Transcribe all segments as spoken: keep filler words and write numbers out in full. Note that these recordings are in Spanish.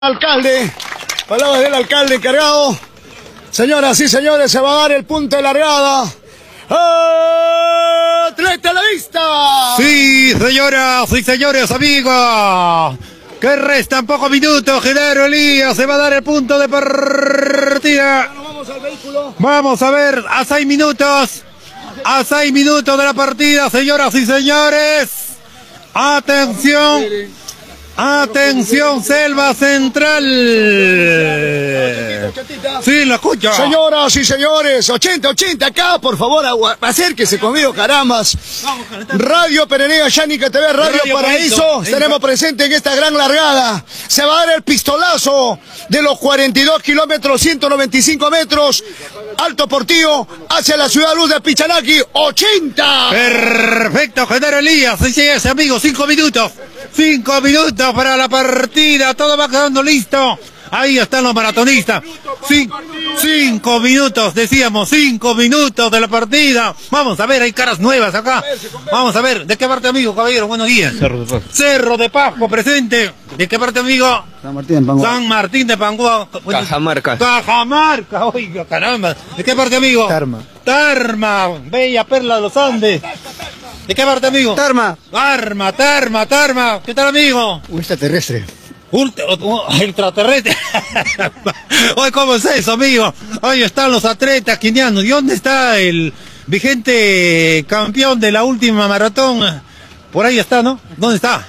Alcalde, palabras del alcalde encargado. Señoras y señores, se va a dar el punto de largada. ¡Atleta a la vista! Sí, señoras y señores, amigos, que restan pocos minutos. Genaro Elías, se va a dar el punto de partida. Vamos al vehículo. Vamos a ver, a seis minutos, a seis minutos de la partida, señoras y señores. Atención. Atención, Selva Central. Sí, lo escucho. Señoras y señores, ochenta, ochenta acá, por favor, acérquese conmigo, carambas. Radio Perenea, Yanica T V, Radio, Radio Paraíso, Paraíso. Estaremos presentes en esta gran largada. Se va a dar el pistolazo de los cuarenta y dos kilómetros, ciento noventa y cinco metros, Alto Portillo, hacia la ciudad luz de Pichanaki, ochenta. Perfecto, Genaro Elías, sí, ese amigo, cinco minutos. Cinco minutos para la partida, todo va quedando listo. Ahí están los maratonistas. Cinco, cinco minutos, decíamos, cinco minutos de la partida. Vamos a ver, hay caras nuevas acá. Vamos a ver, ¿de qué parte, amigo, caballero? Buenos días. Cerro de Pasco. Cerro de Pasco, presente. ¿De qué parte, amigo? San Martín de Panguá. San Martín de Panguá. Cajamarca. Cajamarca, oiga, caramba. ¿De qué parte, amigo? Tarma. Tarma, bella perla de los Andes. ¿De qué parte, amigo? Tarma. Tarma, Tarma, Tarma. ¿Qué tal, amigo? Un extraterrestre. Ultra, extraterrestre. Oye, ¿cómo es eso, amigo? Hoy están los atletas quenianos. ¿Y dónde está el vigente campeón de la última maratón? Por ahí está, ¿no? ¿Dónde está?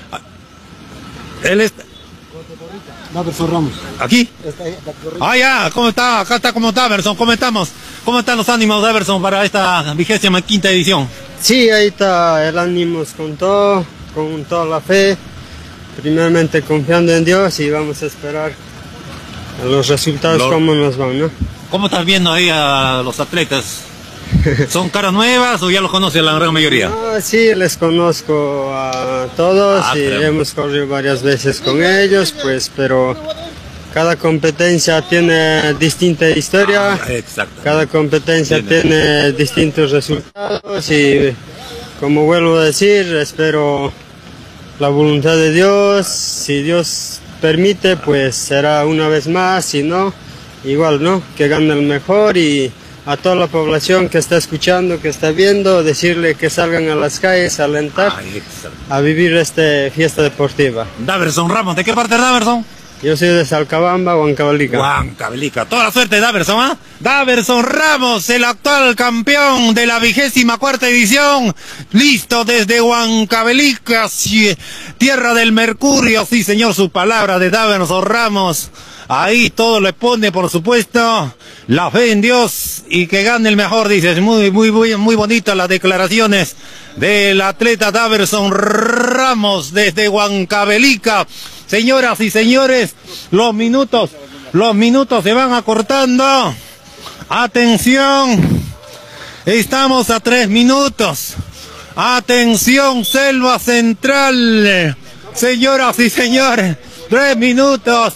Él está... Daverson Ramos. ¿Aquí? Ah, ya, ¿cómo está? Acá está, ¿cómo está, Daverson? ¿Cómo estamos? ¿Cómo están los ánimos, Daverson, para esta vigésima quinta edición? Sí, ahí está el ánimo con todo, con toda la fe, primeramente confiando en Dios y vamos a esperar los resultados, Lo... cómo nos van, ¿no? ¿Cómo estás viendo ahí a los atletas? ¿Son caras nuevas o ya los conoce la gran mayoría? Ah, sí, les conozco a todos ah, y pero... hemos corrido varias veces con ellos, pues, pero cada competencia tiene distinta historia, ah, cada competencia tiene. tiene distintos resultados y, como vuelvo a decir, espero la voluntad de Dios. Si Dios permite, pues será una vez más, si no, igual, ¿no? Que gane el mejor. Y a toda la población que está escuchando, que está viendo, decirle que salgan a las calles a alentar, a vivir esta fiesta deportiva. Daverson Ramos, ¿de qué parte es Daverson? Yo soy de Salcabamba, Huancavelica. Huancavelica. Toda la suerte, Daverson, ¿ah? ¿eh? Daverson Ramos, el actual campeón de la vigésima cuarta edición. Listo desde Huancavelica, tierra del Mercurio. Sí, señor, su palabra de Daverson Ramos. Ahí todo le pone, por supuesto, la fe en Dios y que gane el mejor, dices. Muy, muy, muy, muy bonitas las declaraciones del atleta Daverson Ramos desde Huancavelica. Señoras y señores, los minutos, los minutos se van acortando. Atención, estamos a tres minutos. Atención, Selva Central. Señoras y señores, tres minutos.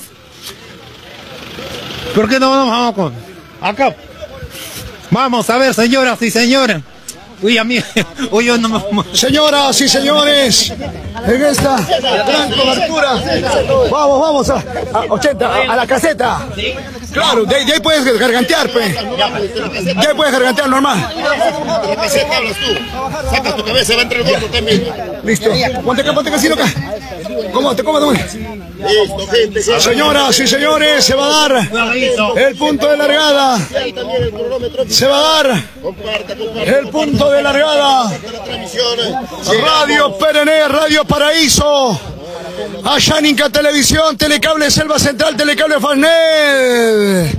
¿Por qué no vamos con acá? Vamos a ver, señoras y señores. Uy, a mí, uy, yo no me... Señoras y señores, en esta gran cobertura, vamos, vamos a, a ochenta, a, a la caseta. Claro, de, de ahí puedes gargantear, pe. De ahí puedes gargantear normal. La caseta hablas tú. Sacas tu cabeza, va entre el voto también. Listo. Ponte acá, ponte casino acá. ¿Cómo te, cómo te? Listo, gente. Señoras y señores, se va a dar el punto de largada. Se va a dar el punto de largada. Radio Perenea, Radio Paraíso, Yanica Televisión, Telecable Selva Central, Telecable Farnel.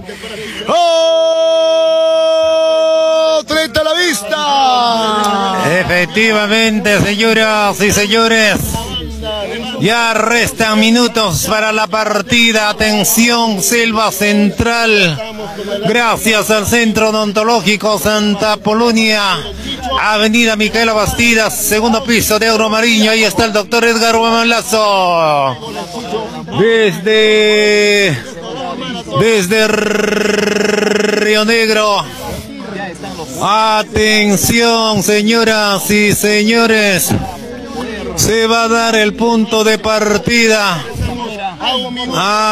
¡Oh! ¡Atleta a la vista! Efectivamente, señoras y señores, ya restan minutos para la partida. Atención, Selva Central. Gracias al Centro Odontológico Santa Polonia, Avenida Micaela Bastidas, segundo piso de Euromariño. Ahí está el doctor Edgar Guamalazo. Desde, desde Río Negro. Atención, señoras y señores. Se va a dar el punto de partida. A un minuto. Ah.